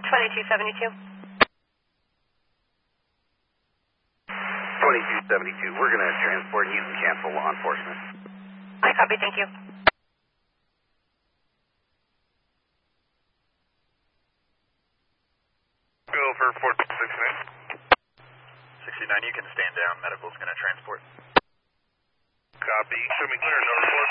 2272. 2272, we're going to transport. You can cancel law enforcement. I copy, thank you. Go for 4669. 69, you can stand down. Medical's going to transport. Copy. Show me clear, number 4.